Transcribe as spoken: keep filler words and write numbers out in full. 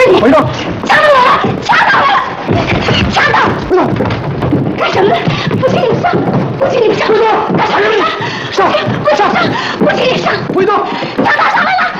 你！ 回头！ 强盗来了！强盗来了！强盗！ 回头！ 干什么呢？不请你上！不请你上！ 回头！ 干什么呢？ 上！ 不请上！不请你上！ 回头！ 强盗上来了！